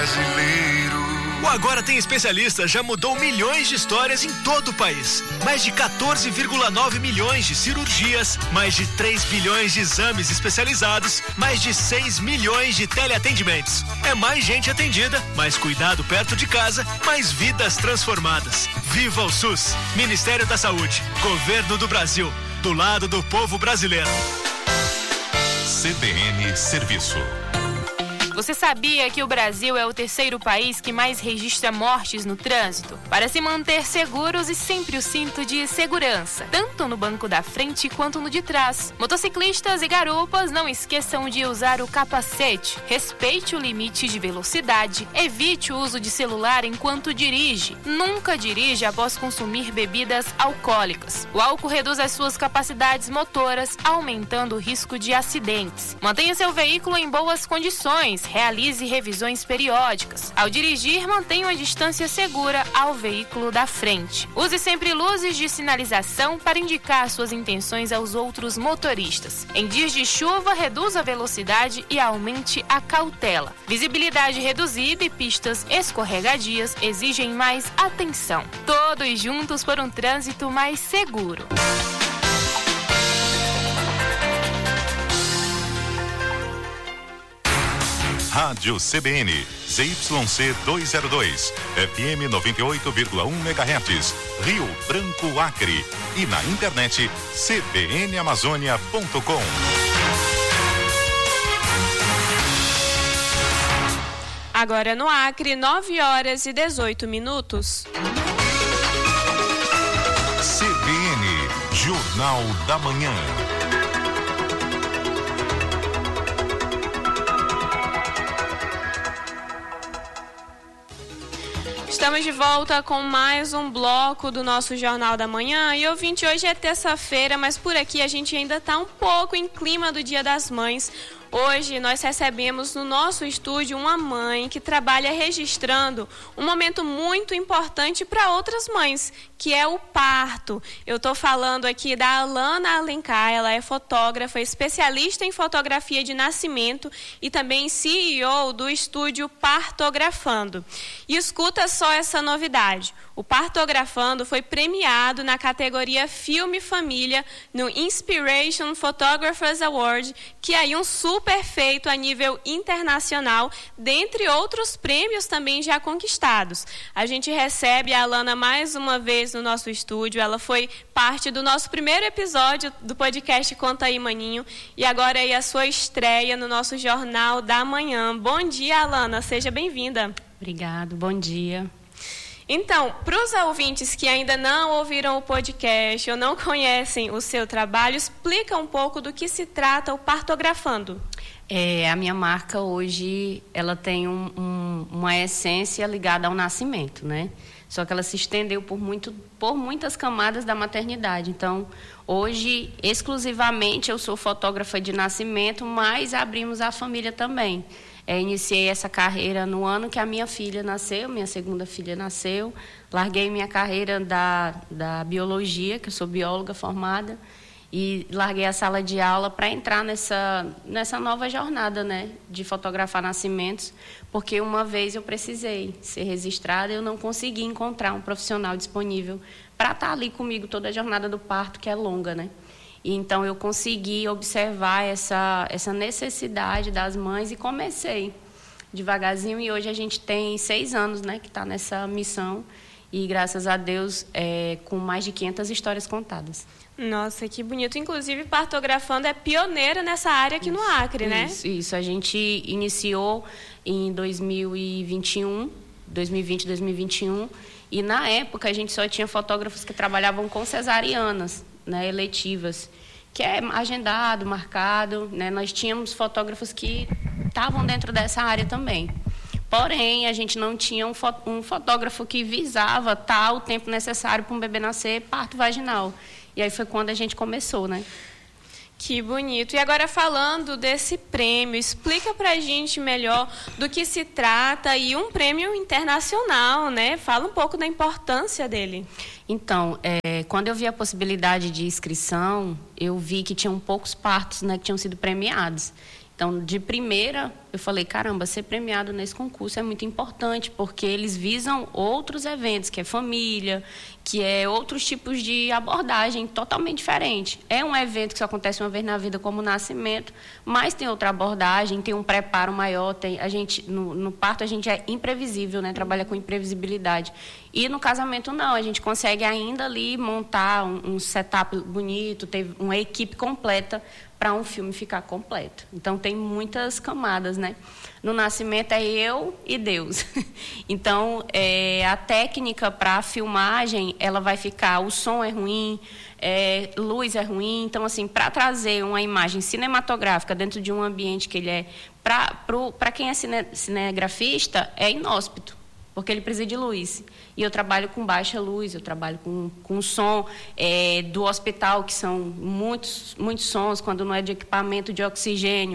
O Agora Tem Especialista já mudou milhões de histórias em todo o país. Mais de 14,9 milhões de cirurgias, mais de 3 bilhões de exames especializados, mais de 6 milhões de teleatendimentos. É mais gente atendida, mais cuidado perto de casa, mais vidas transformadas. Viva o SUS! Ministério da Saúde, Governo do Brasil, do lado do povo brasileiro. CBN Serviço. Você sabia que o Brasil é o terceiro país que mais registra mortes no trânsito? Para se manter seguros e sempre o cinto de segurança, tanto no banco da frente quanto no de trás. Motociclistas e garupas, não esqueçam de usar o capacete. Respeite o limite de velocidade. Evite o uso de celular enquanto dirige. Nunca dirija após consumir bebidas alcoólicas. O álcool reduz as suas capacidades motoras, aumentando o risco de acidentes. Mantenha seu veículo em boas condições. Realize revisões periódicas. Ao dirigir, mantenha uma distância segura ao veículo da frente. Use sempre luzes de sinalização para indicar suas intenções aos outros motoristas. Em dias de chuva, reduza a velocidade e aumente a cautela. Visibilidade reduzida e pistas escorregadias exigem mais atenção. Todos juntos por um trânsito mais seguro. Rádio CBN, ZYC 202, FM 98,1 MHz, Rio Branco, Acre. E na internet, cbnamazônia.com. Agora no Acre, 9h18. CBN, Jornal da Manhã. Estamos de volta com mais um bloco do nosso Jornal da Manhã. E ouvinte, hoje é terça-feira, mas por aqui a gente ainda está um pouco em clima do Dia das Mães. Hoje nós recebemos no nosso estúdio uma mãe que trabalha registrando um momento muito importante para outras mães, que é o parto. Eu estou falando aqui da Alana Alencar, ela é fotógrafa, especialista em fotografia de nascimento e também CEO do estúdio Partografando. E escuta só essa novidade. O Partografando foi premiado na categoria Filme e Família no Inspiration Photographers Award, que é aí um super feito a nível internacional, dentre outros prêmios também já conquistados. A gente recebe a Alana mais uma vez no nosso estúdio. Ela foi parte do nosso primeiro episódio do podcast Conta aí, Maninho, e agora é a sua estreia no nosso Jornal da Manhã. Bom dia, Alana, seja bem-vinda. Obrigado, bom dia. Então, para os ouvintes que ainda não ouviram o podcast ou não conhecem o seu trabalho, explica um pouco do que se trata o Partografando. A minha marca hoje, ela tem uma essência ligada ao nascimento, né? Só que ela se estendeu por muitas camadas da maternidade. Então, hoje, exclusivamente, eu sou fotógrafa de nascimento, mas abrimos a família também. Iniciei essa carreira no ano que a minha filha nasceu, minha segunda filha nasceu. Larguei minha carreira da biologia, que eu sou bióloga formada, e larguei a sala de aula para entrar nessa nova jornada, né, de fotografar nascimentos, porque uma vez eu precisei ser registrada e eu não consegui encontrar um profissional disponível para estar ali comigo toda a jornada do parto, que é longa, né? E então eu consegui observar essa necessidade das mães e comecei devagarzinho. E hoje a gente tem 6 anos, né, que está nessa missão e, graças a Deus, com mais de 500 histórias contadas. Nossa, que bonito. Inclusive, Partografando é pioneira nessa área aqui no Acre, né? Isso. A gente iniciou em 2020, 2021. E, na época, a gente só tinha fotógrafos que trabalhavam com cesarianas, né, eletivas, que é agendado, marcado, né? Nós tínhamos fotógrafos que estavam dentro dessa área também. Porém, a gente não tinha um fotógrafo que visava o tempo necessário para um bebê nascer parto vaginal. E aí foi quando a gente começou, né? Que bonito. E agora, falando desse prêmio, explica pra gente melhor do que se trata, e um prêmio internacional, né? Fala um pouco da importância dele. Então, quando eu vi a possibilidade de inscrição, eu vi que tinham poucos partos, né, que tinham sido premiados. Então, de primeira, eu falei, caramba, ser premiado nesse concurso é muito importante, porque eles visam outros eventos, que é família, que é outros tipos de abordagem totalmente diferente. É um evento que só acontece uma vez na vida, como o nascimento, mas tem outra abordagem, tem um preparo maior, no parto a gente é imprevisível, né? Trabalha com imprevisibilidade. E no casamento não, a gente consegue ainda ali montar um setup bonito, ter uma equipe completa para um filme ficar completo. Então, tem muitas camadas, né? No nascimento é eu e Deus. Então, a técnica para a filmagem, ela vai ficar, o som é ruim, luz é ruim. Então, assim, para trazer uma imagem cinematográfica dentro de um ambiente que ele é... Para quem é cinegrafista, é inóspito, porque ele precisa de luz. E eu trabalho com baixa luz, eu trabalho com som do hospital, que são muitos sons, quando não é de equipamento de oxigênio,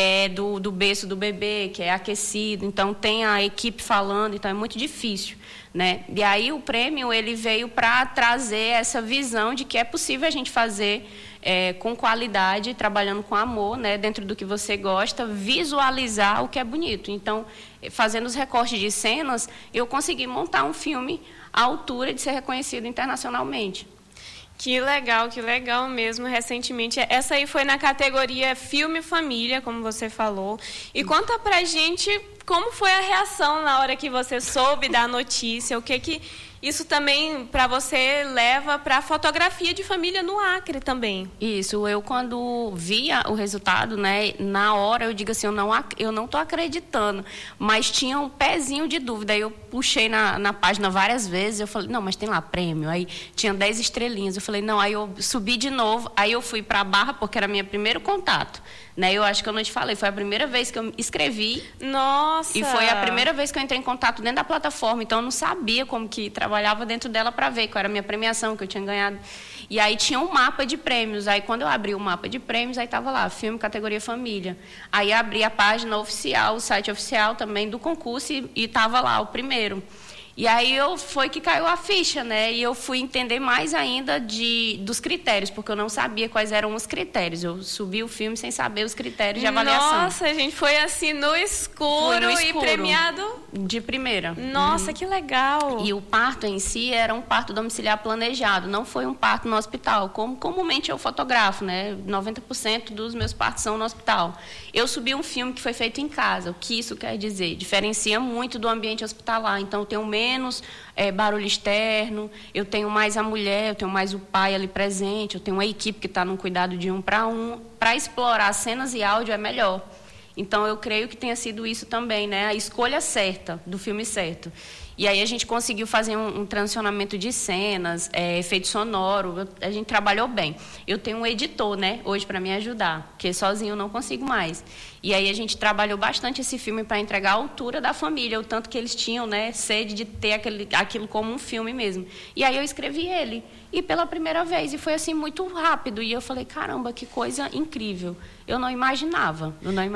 do berço do bebê, que é aquecido, então tem a equipe falando, então é muito difícil, né? E aí o prêmio ele veio para trazer essa visão de que é possível a gente fazer com qualidade, trabalhando com amor, né, dentro do que você gosta, visualizar o que é bonito. Então, fazendo os recortes de cenas, eu consegui montar um filme à altura de ser reconhecido internacionalmente. Que legal mesmo. Recentemente, essa aí foi na categoria Filme Família, como você falou. E conta pra gente como foi a reação na hora que você soube da notícia, o que isso também, para você, leva para a fotografia de família no Acre também. Isso, eu quando via o resultado, né, na hora eu digo assim, eu não estou acreditando, mas tinha um pezinho de dúvida. Aí eu puxei na página várias vezes, eu falei, não, mas tem lá prêmio. Aí tinha 10 estrelinhas, eu falei, não, aí eu subi de novo, aí eu fui para a Barra, porque era meu primeiro contato. Né, eu acho que eu não te falei, foi a primeira vez que eu escrevi. Nossa! E foi a primeira vez que eu entrei em contato dentro da plataforma, então eu não sabia como que trabalhava dentro dela para ver qual era a minha premiação, que eu tinha ganhado. E aí tinha um mapa de prêmios, aí quando eu abri o mapa de prêmios, aí estava lá, filme categoria família. Aí abri a página oficial, o site oficial também do concurso e estava lá o primeiro. E aí foi que caiu a ficha, né? E eu fui entender mais ainda dos critérios, porque eu não sabia quais eram os critérios. Eu subi o filme sem saber os critérios de avaliação. Nossa, a gente foi assim no escuro e premiado de primeira. Nossa, que legal! E o parto em si era um parto domiciliar planejado, não foi um parto no hospital, como comumente eu fotografo, né? 90% dos meus partos são no hospital. Eu subi um filme que foi feito em casa. O que isso quer dizer? Diferencia muito do ambiente hospitalar. Então, eu tenho menos barulho externo, eu tenho mais a mulher, eu tenho mais o pai ali presente, eu tenho uma equipe que está num cuidado de 1 para 1. Para explorar cenas e áudio é melhor. Então, eu creio que tenha sido isso também, né? A escolha certa, do filme certo. E aí a gente conseguiu fazer um transicionamento de cenas, efeito sonoro, a gente trabalhou bem. Eu tenho um editor, né, hoje para me ajudar, porque sozinho eu não consigo mais. E aí a gente trabalhou bastante esse filme para entregar a altura da família, o tanto que eles tinham, né, sede de ter aquilo como um filme mesmo. E aí eu escrevi ele, e pela primeira vez, e foi assim muito rápido. E eu falei, caramba, que coisa incrível. Eu não imaginava.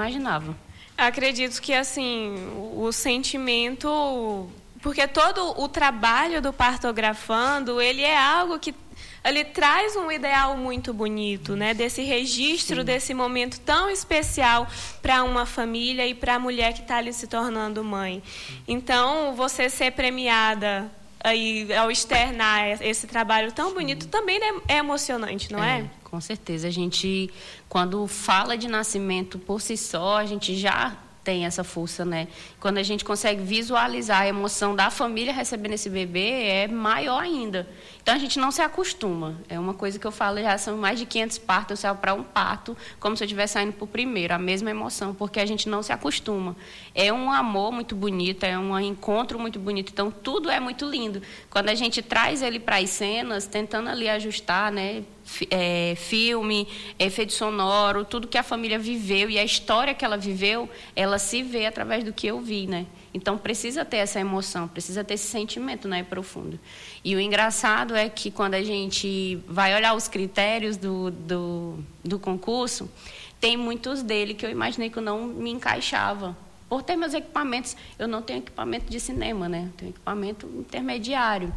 Acredito que, assim, o sentimento... Porque todo o trabalho do Partografando, ele é algo que ele traz um ideal muito bonito, né? Desse registro, sim, desse momento tão especial para uma família e para a mulher que está ali se tornando mãe. Então, você ser premiada aí, ao externar esse trabalho tão bonito, também é emocionante, não é? Com certeza. A gente, quando fala de nascimento por si só, a gente já tem essa força, né? Quando a gente consegue visualizar a emoção da família recebendo esse bebê, é maior ainda. Então, a gente não se acostuma. É uma coisa que eu falo, já são mais de 500 partos, eu saio para um parto, como se eu estivesse saindo para o primeiro, a mesma emoção, porque a gente não se acostuma. É um amor muito bonito, é um encontro muito bonito, então, tudo é muito lindo. Quando a gente traz ele para as cenas, tentando ali ajustar, né? Filme, efeito sonoro, tudo que a família viveu e a história que ela viveu, ela se vê através do que eu vi, né? Então, precisa ter essa emoção, precisa ter esse sentimento, né, profundo. E o engraçado é que quando a gente vai olhar os critérios do concurso, tem muitos dele que eu imaginei que eu não me encaixava. Por ter meus equipamentos, eu não tenho equipamento de cinema, né? Eu tenho equipamento intermediário.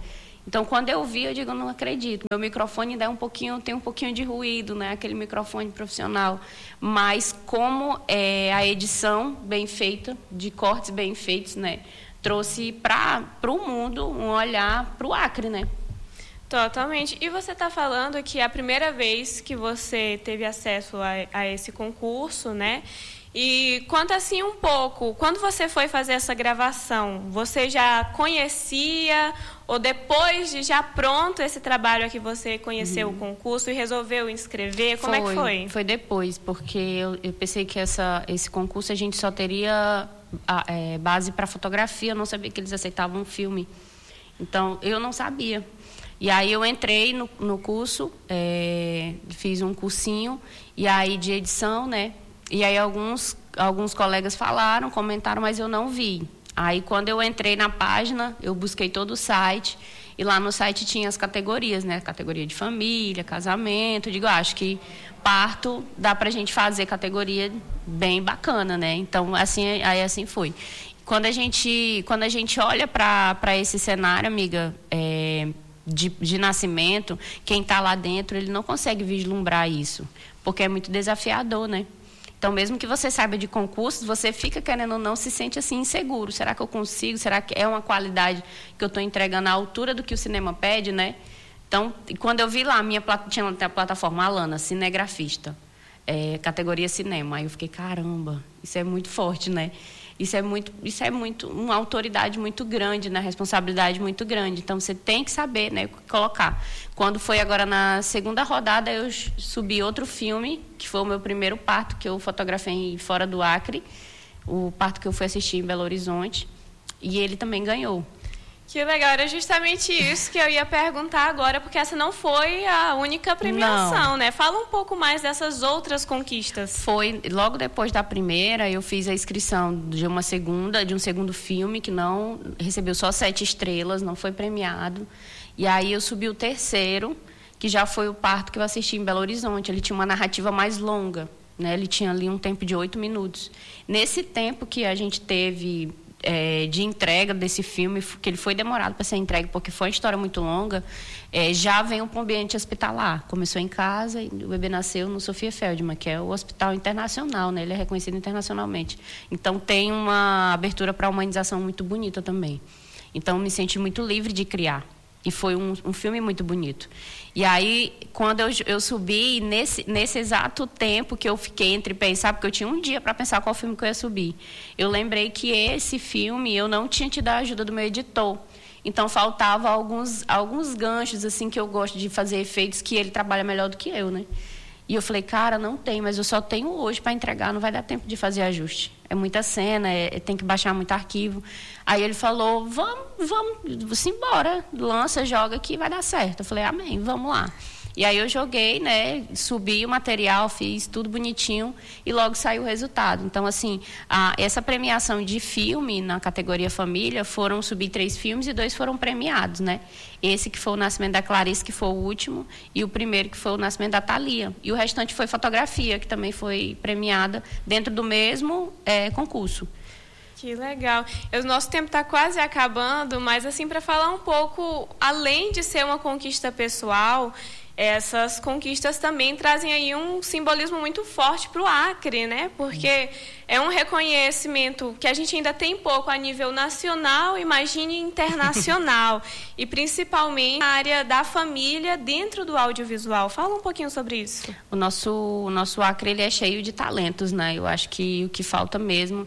Então, quando eu vi, eu digo, não acredito. Meu microfone ainda tem um pouquinho de ruído, né? Aquele microfone profissional. Mas como a edição bem feita, de cortes bem feitos, né? Trouxe para o mundo um olhar para o Acre, né? Totalmente. E você está falando que a primeira vez que você teve acesso a esse concurso, né? E conta assim um pouco, quando você foi fazer essa gravação, você já conhecia ou depois de já pronto esse trabalho aqui você conheceu o concurso e resolveu inscrever? Como é que foi? Foi depois, porque eu pensei que esse concurso a gente só teria base para fotografia, eu não sabia que eles aceitavam filme. Então, eu não sabia. E aí eu entrei no curso, fiz um cursinho, e aí de edição, né? E aí alguns colegas falaram, comentaram, mas eu não vi. Aí quando eu entrei na página, eu busquei todo o site, e lá no site tinha as categorias, né? Categoria de família, casamento. Digo, acho que parto dá pra gente fazer categoria bem bacana, né? Então, assim foi. Quando a gente olha para esse cenário, amiga, de nascimento, quem está lá dentro, ele não consegue vislumbrar isso, porque é muito desafiador, né? Então, mesmo que você saiba de concursos, você fica, querendo ou não, se sente assim inseguro. Será que eu consigo? Será que é uma qualidade que eu estou entregando à altura do que o cinema pede, né? Então, quando eu vi lá, tinha a plataforma Alana, cinegrafista, categoria cinema. Aí eu fiquei, caramba, isso é muito forte, né? Isso é muito uma autoridade muito grande, né? Responsabilidade muito grande. Então, você tem que saber, né, colocar. Quando foi agora na segunda rodada, eu subi outro filme, que foi o meu primeiro parto, que eu fotografei fora do Acre, o parto que eu fui assistir em Belo Horizonte, e ele também ganhou. Que legal, era justamente isso que eu ia perguntar agora, porque essa não foi a única premiação, né? Fala um pouco mais dessas outras conquistas. Foi, logo depois da primeira, eu fiz a inscrição de um segundo filme, que não recebeu só 7 estrelas, não foi premiado. E aí eu subi o terceiro, que já foi o parto que eu assisti em Belo Horizonte. Ele tinha uma narrativa mais longa, né? Ele tinha ali um tempo de 8 minutos. Nesse tempo que a gente teve de entrega desse filme, que ele foi demorado para ser entregue, porque foi uma história muito longa, já vem para o ambiente hospitalar. Começou em casa e o bebê nasceu no Sofia Feldman, que é o hospital internacional, né? Ele é reconhecido internacionalmente. Então, tem uma abertura para a humanização muito bonita também. Então, me senti muito livre de criar. E foi um filme muito bonito. E aí, quando eu subi, nesse exato tempo que eu fiquei entre pensar, porque eu tinha um dia para pensar qual filme que eu ia subir, eu lembrei que esse filme eu não tinha tido a ajuda do meu editor. Então, faltava alguns ganchos, assim, que eu gosto de fazer efeitos, que ele trabalha melhor do que eu, né? E eu falei, cara, não tem, mas eu só tenho hoje para entregar, não vai dar tempo de fazer ajuste. É muita cena, tem que baixar muito arquivo. Aí ele falou, vamos embora, lança, joga que vai dar certo. Eu falei, amém, vamos lá. E aí eu joguei, né, subi o material, fiz tudo bonitinho e logo saiu o resultado. Então, assim, essa premiação de filme na categoria família, foram subir 3 filmes e 2 foram premiados, né? Esse que foi o Nascimento da Clarice, que foi o último, e o primeiro que foi o Nascimento da Thalia. E o restante foi fotografia, que também foi premiada dentro do mesmo concurso. Que legal. O nosso tempo está quase acabando, mas assim, para falar um pouco, além de ser uma conquista pessoal, essas conquistas também trazem aí um simbolismo muito forte para o Acre, né? Porque é um reconhecimento que a gente ainda tem pouco a nível nacional, imagine internacional, e principalmente na área da família dentro do audiovisual. Fala um pouquinho sobre isso. O nosso Acre, ele é cheio de talentos, né? Eu acho que o que falta mesmo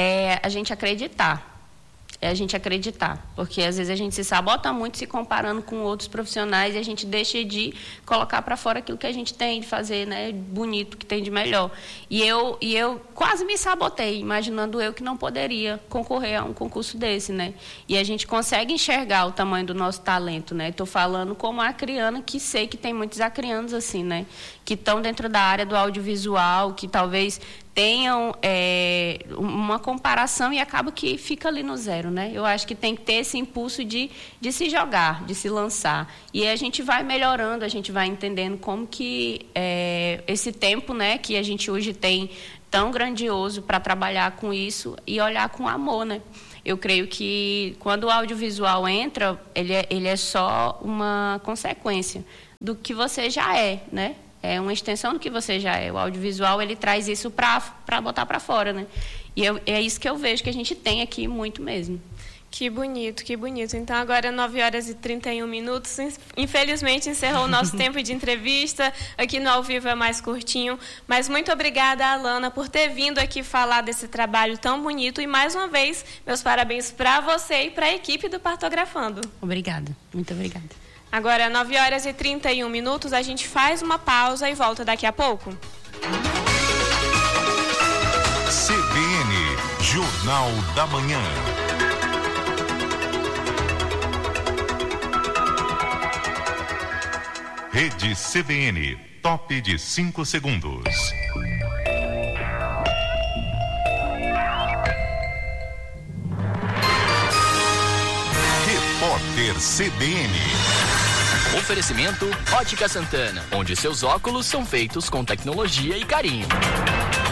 é a gente acreditar. Porque às vezes a gente se sabota muito se comparando com outros profissionais e a gente deixa de colocar para fora aquilo que a gente tem de fazer, né, bonito, que tem de melhor. E eu quase me sabotei, imaginando eu que não poderia concorrer a um concurso desse, né? E a gente consegue enxergar o tamanho do nosso talento, né? Estou falando como acriana, que sei que tem muitos acrianos assim, né? Que estão dentro da área do audiovisual, que talvez tenham uma comparação e acaba que fica ali no zero, né? Eu acho que tem que ter esse impulso de se jogar, de se lançar. E aí a gente vai melhorando, a gente vai entendendo como que esse tempo, né, que a gente hoje tem tão grandioso para trabalhar com isso e olhar com amor, né? eu creio que quando o audiovisual entra, ele é só uma consequência do que você já é, né? É uma extensão do que você já é. O audiovisual, ele traz isso para botar para fora, né? E é isso que eu vejo que a gente tem aqui muito mesmo. Que bonito, que bonito. Então, agora 9h31. Infelizmente, encerrou o nosso tempo de entrevista. Aqui no Ao Vivo é mais curtinho. Mas muito obrigada, Alana, por ter vindo aqui falar desse trabalho tão bonito. E, mais uma vez, meus parabéns para você e para a equipe do Partografando. Obrigada, muito obrigada. Agora, 9h31. A gente faz uma pausa e volta daqui a pouco. CBN, Jornal da Manhã. Rede CBN, top de 5 segundos. Repórter CBN. Oferecimento Ótica Santana, onde seus óculos são feitos com tecnologia e carinho.